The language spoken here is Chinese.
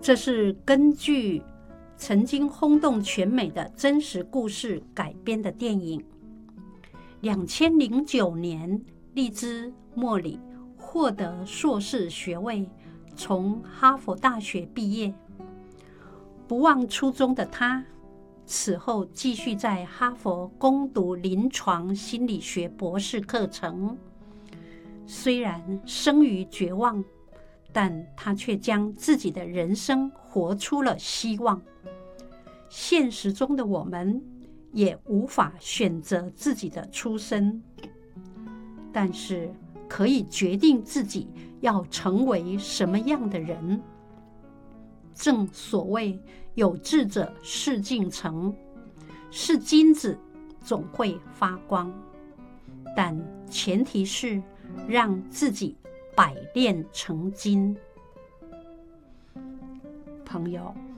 这是根据曾经轰动全美的真实故事改编的电影。2009年，利兹·莫里获得硕士学位，从哈佛大学毕业。不忘初衷的他，此后继续在哈佛攻读临床心理学博士课程。虽然生于绝望，但他却将自己的人生活出了希望。现实中的我们也无法选择自己的出身，但是可以决定自己要成为什么样的人。正所谓有志者事竟成，是金子总会发光，但前提是让自己百炼成金。朋友，